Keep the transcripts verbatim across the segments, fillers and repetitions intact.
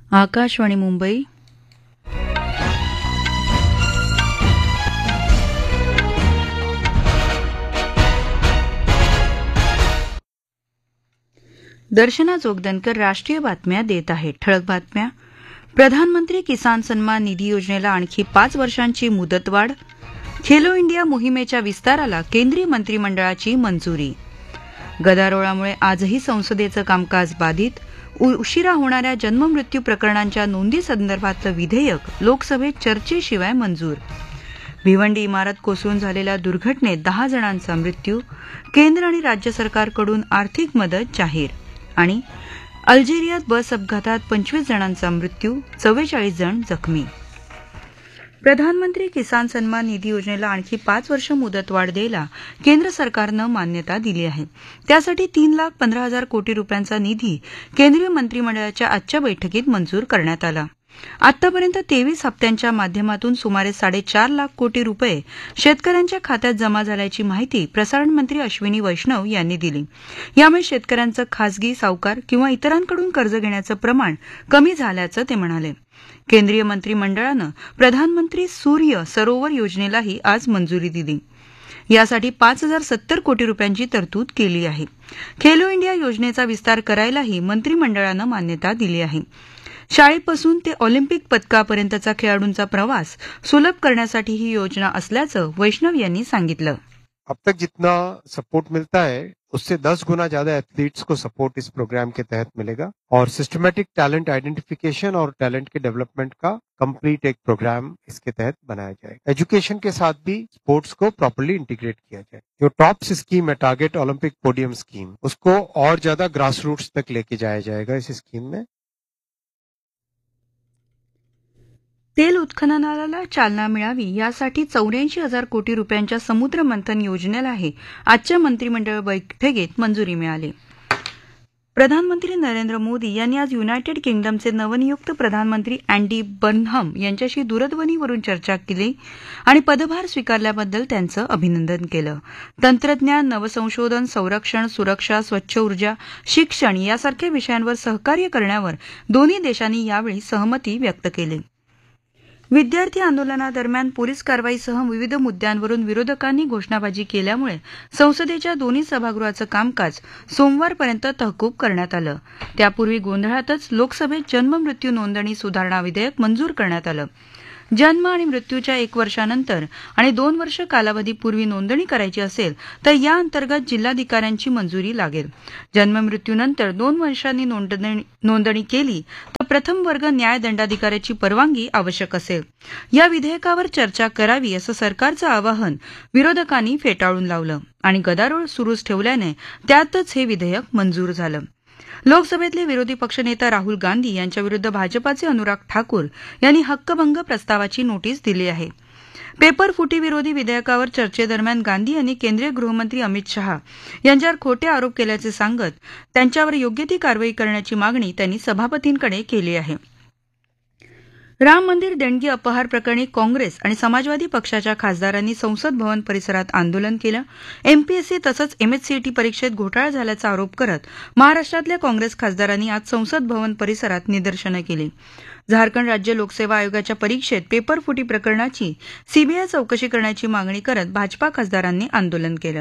आकाशवाणी मुंबई. दर्शना जोगदनकर राष्ट्रीय बातम्या देत आहेत. ठळक बातम्या. प्रधानमंत्री किसान सन्मान निधी योजनेला आणखी पाच वर्षांची मुदतवाढ. खेलो इंडिया मोहिमेच्या विस्ताराला केंद्रीय मंत्रिमंडळाची मंजुरी. गदारोळामुळे आजही संसदेचं कामकाज बाधित. उशिरा होणाऱ्या जन्ममृत्यू प्रकरणांच्या नोंदी संदर्भातलं विधेयक लोकसभेत चर्चेशिवाय मंजूर. भिवंडी इमारत कोसळून झालेल्या दुर्घटनेत दहा जणांचा मृत्यू. केंद्र आणि राज्य सरकारकडून आर्थिक मदत जाहीर. आणि अल्जेरियात बस अपघातात पंचवीस जणांचा मृत्यू, चव्वेचाळीस जण जखमी. प्रधानमंत्री किसान सन्मान निधी योजनेला आणखी पाच वर्ष मुदतवाढ द्यायला केंद्र सरकारनं मान्यता दिली आहे. त्यासाठी तीन लाख पंधरा हजार कोटी रुपयांचा निधी केंद्रीय मंत्रिमंडळाच्या आजच्या बैठकीत मंजूर करण्यात आला. आतापर्यंत तेवीस हप्त्यांच्या माध्यमातून सुमारे साडेचार लाख कोटी रुपये शेतकऱ्यांच्या खात्यात जमा झाल्याची माहिती प्रसारण मंत्री अश्विनी वैष्णव यांनी दिली. यामुळे शेतकऱ्यांचं खासगी, सावकार किंवा इतरांकडून कर्ज घेण्याचं प्रमाण कमी झाल्याचं ते म्हणाले. केंद्रीय मंत्रिमंडळानं प्रधानमंत्री सूर्य सरोवर योजनेलाही आज मंजुरी दिली. यासाठी पाच हजार सत्तर कोटी रुपयांची तरतूद केली आहे. खेलो इंडिया योजनेचा विस्तार करायलाही मंत्रिमंडळानं मान्यता दिली आहे. शाळेपासून ते ऑलिम्पिक पदकापर्यंतचा खेळाडूंचा प्रवास सुलभ करण्यासाठी ही योजना असल्याचं वैष्णव यांनी सांगितलं. अब तक जितना सपोर्ट मिलता है उससे दस गुना ज्यादा एथलीट्स को सपोर्ट इस प्रोग्राम के तहत मिलेगा और सिस्टमैटिक टैलेंट आइडेंटिफिकेशन और टैलेंट के डेवलपमेंट का कंप्लीट एक प्रोग्राम इसके तहत बनाया जाएगा. एजुकेशन के साथ भी स्पोर्ट्स को प्रॉपर्ली इंटीग्रेट किया जाए. जो टॉप्स स्कीम है टारगेट ओलंपिक पोडियम स्कीम, उसको और ज्यादा ग्रास रूट्स तक लेके जाया जाएगा इस स्कीम में. तेल उत्खननाला चालना मिळावी यासाठी चौऱ्याऐंशी हजार कोटी रुपयांच्या समुद्र मंथन योजनेलाही आजच्या मंत्रिमंडळ बैठकीत मंजुरी मिळाली. प्रधानमंत्री नरेंद्र मोदी यांनी आज युनायटेड किंगडमचे नवनियुक्त प्रधानमंत्री अँडी बर्नहम यांच्याशी दूरध्वनीवरून चर्चा केली आणि पदभार स्वीकारल्याबद्दल त्यांचं अभिनंदन केलं. तंत्रज्ञान, नवसंशोधन, संरक्षण, सुरक्षा, स्वच्छ ऊर्जा, शिक्षण यासारख्या विषयांवर सहकार्य करण्यावर दोन्ही देशांनी यावेळी सहमती व्यक्त केली. विद्यार्थी आंदोलनादरम्यान पोलीस कारवाईसह विविध मुद्द्यांवरून विरोधकांनी घोषणाबाजी केल्यामुळे संसदेच्या दोन्ही सभागृहाचं कामकाज सोमवारपर्यंत तहकूब करण्यात आलं. त्यापूर्वी गोंधळातच लोकसभेत जन्ममृत्यू नोंदणी सुधारणा विधेयक मंजूर करण्यात आलं. जन्म आणि मृत्यूच्या एक वर्षानंतर आणि दोन वर्ष कालावधीपूर्वी नोंदणी करायची असेल तर या अंतर्गत जिल्हाधिकाऱ्यांची मंजुरी लागेल. जन्ममृत्यूनंतर दोन वर्षांनी नोंदणी केली तर प्रथम वर्ग न्याय दंडाधिकाऱ्याची परवानगी आवश्यक असेल. या विधेयकावर चर्चा करावी असं सरकारचं आवाहन विरोधकांनी फेटाळून लावलं आणि गदारोळ सुरूच ठेवल्याने त्यातच हे विधेयक मंजूर झालं. लोकसभेतले विरोधी पक्षनेता राहुल गांधी यांच्याविरुद्ध भाजपाचे अनुराग ठाकूर यांनी हक्कभंग प्रस्तावाची नोटीस दिली आहे. पेपर फुटी विरोधी विधेयकावर चर्चेदरम्यान गांधी यांनी केंद्रीय गृहमंत्री अमित शहा यांच्यावर खोटे आरोप केल्याचे सांगत त्यांच्यावर योग्य ती कारवाई करण्याची मागणी त्यांनी सभापतींकडे केली आहे. राम मंदिर देणगी अपहार प्रकरणी काँग्रेस आणि समाजवादी पक्षाच्या खासदारांनी संसद भवन परिसरात आंदोलन केलं. एमपीएससी तसंच एमएससीईटी परीक्षेत घोटाळा झाल्याचा आरोप करत महाराष्ट्रातल्या काँग्रेस खासदारांनी आज संसद भवन परिसरात निदर्शनं केली. झारखंड राज्य लोकसेवा आयोगाच्या परीक्षेत पेपर फुटी प्रकरणाची सीबीआय चौकशी करण्याची मागणी करत भाजपा खासदारांनी आंदोलन केलं.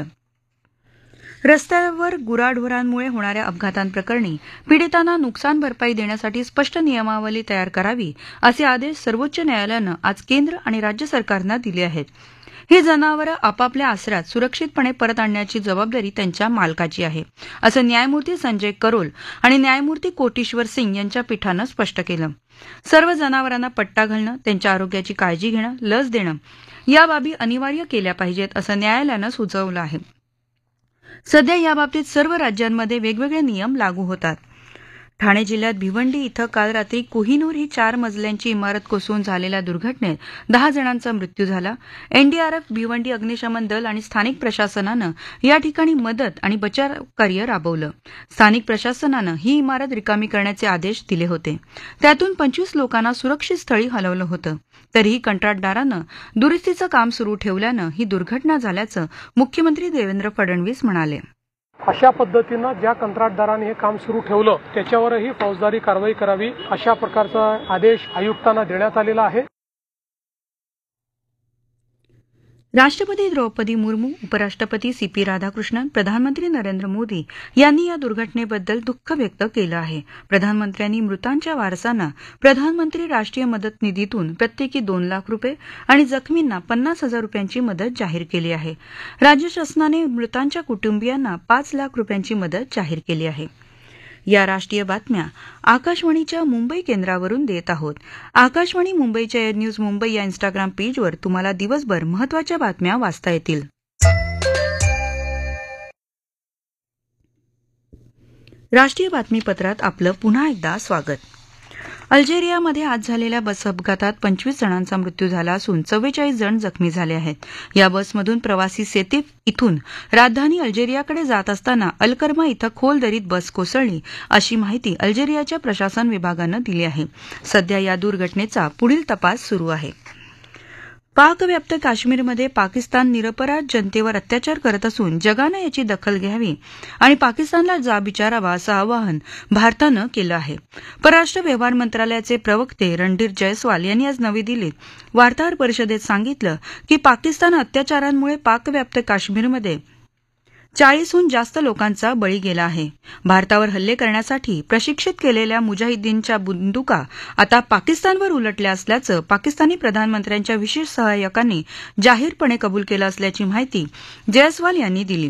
रस्त्यावर गुराढोरांमुळे होणाऱ्या अपघातांप्रकरणी पीडितांना नुकसान भरपाई देण्यासाठी स्पष्ट नियमावली तयार करावी असे आदेश सर्वोच्च न्यायालयानं आज केंद्र आणि राज्य सरकारना दिले आहेत. ही जनावरं आपापल्या आसऱ्यात सुरक्षितपणे परत आणण्याची जबाबदारी त्यांच्या मालकाची आहे, असं न्यायमूर्ती संजय करोल आणि न्यायमूर्ती कोटेश्वर सिंग यांच्या पीठानं स्पष्ट केलं. सर्व जनावरांना पट्टा घालणं, त्यांच्या आरोग्याची काळजी घेणं, लस देणं या बाबी अनिवार्य केल्या पाहिजेत असं न्यायालयानं सुचवलं आहे. सध्या याबाबतीत सर्व राज्यांमध्ये वेगवेगळे नियम लागू होतात. ठाणे जिल्ह्यात भिवंडी इथं काल रात्री कोहिनूर ही चार मजल्यांची इमारत कोसळून झालेल्या दुर्घटनेत दहा जणांचा मृत्यू झाला. एनडीआरएफ, भिवंडी अग्निशमन दल आणि स्थानिक प्रशासनानं या ठिकाणी मदत आणि बचाव कार्य राबवलं. स्थानिक प्रशासनानं ही इमारत रिकामी करण्याचे आदेश दिले होते. त्यातून पंचवीस लोकांना सुरक्षित स्थळी हलवलं होतं. तरीही कंत्राटदारानं दुरुस्तीचं काम सुरू ठेवल्यानं ही दुर्घटना झाल्याचं मुख्यमंत्री देवेंद्र फडणवीस म्हणाले. अशा पद्धतीनं ज्या कंत्राटदाराने हे काम सुरू ठेवलं त्याच्यावरही फौजदारी कारवाई करावी अशा प्रकारचा आदेश आयुक्तांना देण्यात आलेला आहे. राष्ट्रपती द्रौपदी मुर्मू, उपराष्ट्रपती सी पी राधाकृष्णन, प्रधानमंत्री नरेंद्र मोदी यांनी या दुर्घटनेबद्दल दुःख व्यक्त केलं आहे. प्रधानमंत्र्यांनी मृतांच्या वारसांना प्रधानमंत्री राष्ट्रीय मदत निधीतून प्रत्येकी दोन लाख रुपये आणि जखमींना पन्नास हजार रुपयांची मदत जाहीर केली आहे. राज्य शासनाने मृतांच्या कुटुंबियांना पाच लाख रुपयांची मदत जाहीर केली आहे. या राष्ट्रीय बातम्या आकाशवाणीच्या मुंबई केंद्रावरून देत आहोत. आकाशवाणी मुंबईच्या एअर न्यूज मुंबई या इन्स्टाग्राम पेजवर तुम्हाला दिवसभर महत्त्वाच्या बातम्या वाचता येतील. राष्ट्रीय बातमीपत्रात आपलं पुन्हा एकदा स्वागत. अल्जेरियामध्ये आज झालेल्या बस अपघातात पंचवीस जणांचा मृत्यू झाला असून चव्वेचाळीस जण जखमी झाले आहेत. या बसमधून प्रवासी सेतिफ इथून राजधानी अल्जेरियाकडे जात असताना अलकर्मा इथं खोल दरीत बस कोसळली अशी माहिती अल्जेरियाच्या प्रशासन विभागानं दिली आहे. सध्या या दुर्घटनेचा पुढील तपास सुरू आहे. पाकव्याप्त काश्मीरमध्ये पाकिस्तान निरपराध जनतेवर अत्याचार करत असून जगानं याची दखल घ्यावी आणि पाकिस्तानला जाब विचारावा असं आवाहन भारतानं केलं आहे. परराष्ट्र व्यवहार मंत्रालयाचे प्रवक्ते रणधीर जयस्वाल यांनी आज नवी दिल्लीत वार्ताहर परिषदेत सांगितलं की पाकिस्तान अत्याचारांमुळे पाकव्याप्त काश्मीरमध्ये चाळीसहून जास्त लोकांचा बळी गेला आहे. भारतावर हल्ले करण्यासाठी प्रशिक्षित केलेल्या मुजाहिदीनच्या बंदुका आता पाकिस्तानवर उलटल्या असल्याचं पाकिस्तानी प्रधानमंत्र्यांच्या विशेष सहाय्यकांनी जाहीरपणे कबूल केलं असल्याची माहिती जयस्वाल यांनी दिली.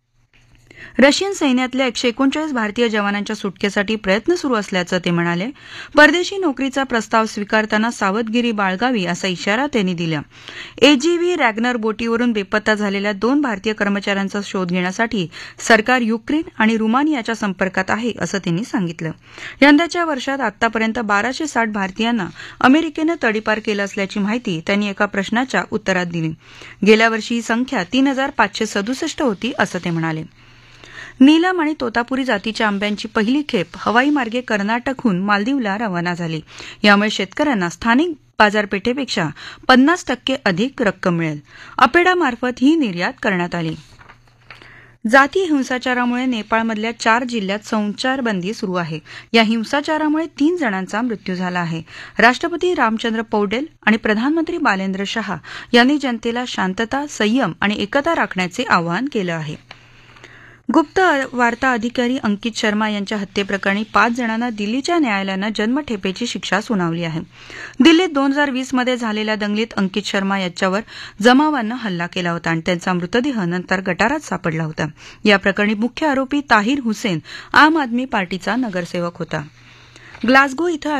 रशियन सैन्यातल्या एकशे एकोणचाळीस भारतीय जवानांच्या सुटकेसाठी प्रयत्न सुरू असल्याचं ते म्हणाले. परदेशी नोकरीचा प्रस्ताव स्वीकारताना सावधगिरी बाळगावी असा इशारा त्यांनी दिला. एजीव्ही रॅग्नर बोटीवरून बेपत्ता झालेल्या दोन भारतीय कर्मचाऱ्यांचा शोध घेण्यासाठी सरकार युक्रेन आणि रुमानियाच्या संपर्कात आहे असं त्यांनी सांगितलं. यंदाच्या वर्षात आतापर्यंत बाराशे साठ भारतीयांना अमेरिकेनं तडीपार केलं असल्याची माहिती त्यांनी एका प्रश्नाच्या उत्तरात दिली. गेल्या वर्षी ही संख्या तीन हजार पाचशे सदुसष्ट होती असं ते म्हणाले. नीलम आणि तोतापुरी जातीच्या आंब्यांची पहिली खेप हवाई मार्गे कर्नाटकहून मालदीवला रवाना झाली. यामुळे शेतकऱ्यांना स्थानिक बाजारपेठेपेक्षा पन्नास टक्के अधिक रक्कम मिळेल. अपेडामार्फत ही निर्यात करण्यात आली. जाती हिंसाचारामुळे नेपाळमधल्या चार जिल्ह्यात संचारबंदी सुरू आहे. या हिंसाचारामुळे तीन जणांचा मृत्यू झाला आहे. राष्ट्रपती रामचंद्र पौडेल आणि प्रधानमंत्री बालेंद्र शहा यांनी जनतेला शांतता, संयम आणि एकता राखण्याचे आवाहन केलं आहे. गुप्त वार्ता अधिकारी अंकित शर्मा यांच्या हत्येप्रकरणी पाच जणांना दिल्लीच्या न्यायालयानं जन्मठेपेची शिक्षा सुनावली आहे. दिल्लीत दोन हजार वीस मध्ये झालेल्या दंगलीत अंकित शर्मा याच्यावर जमावानं हल्ला केला होता आणि त्यांचा मृतदेह नंतर गटारात सापडला होता. या प्रकरणी मुख्य आरोपी ताहिर हुसेन आम आदमी पार्टीचा नगरसेवक होता. ग्लासगो इथं